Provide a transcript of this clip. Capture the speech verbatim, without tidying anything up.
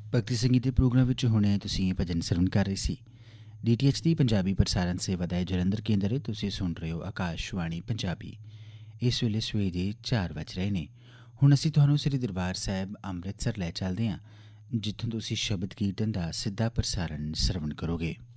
ਭਗਤੀ ਸੰਗੀਤ ਦੇ ਪ੍ਰੋਗਰਾਮ ਵਿੱਚ ਹੁਣੇ ਤੁਸੀਂ ਭਜਨ ਸਰਵਣ ਕਰ ਰਹੇ ਸੀ। ਡੀ ਟੀ ਐਚ ਦੀ ਪੰਜਾਬੀ ਪ੍ਰਸਾਰਣ ਸੇਵਾ ਦਾ ਜਲੰਧਰ ਕੇਂਦਰ। ਤੁਸੀਂ ਸੁਣ ਰਹੇ ਹੋ ਆਕਾਸ਼ਵਾਣੀ ਪੰਜਾਬੀ। ਇਸ ਵੇਲੇ ਸਵੇਰੇ ਚਾਰ ਵੱਜ ਰਹੇ ਨੇ। ਹੁਣ ਅਸੀਂ ਤੁਹਾਨੂੰ ਸ੍ਰੀ ਦਰਬਾਰ ਸਾਹਿਬ ਅੰਮ੍ਰਿਤਸਰ ਲੈ ਚੱਲਦੇ ਹਾਂ, ਜਿੱਥੋਂ ਤੁਸੀਂ ਸ਼ਬਦ ਕੀਰਤਨ ਦਾ ਸਿੱਧਾ ਪ੍ਰਸਾਰਣ ਸਰਵਣ ਕਰੋਗੇ।